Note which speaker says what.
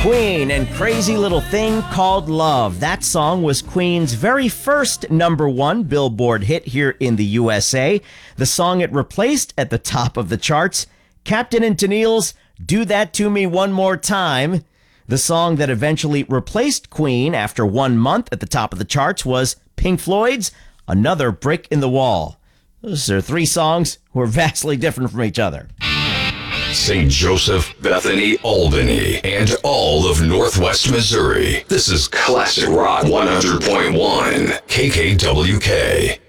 Speaker 1: Queen and Crazy Little Thing Called Love. That song was Queen's very first number one Billboard hit here in the USA. The song it replaced at the top of the charts, Captain and Tennille's Do That To Me One More Time. The song that eventually replaced Queen after 1 month at the top of the charts was Pink Floyd's Another Brick in the Wall. Those are three songs who are vastly different from each other.
Speaker 2: St. Joseph, Bethany, Albany, and all of Northwest Missouri. This is Classic Rock 100.1 KKWK.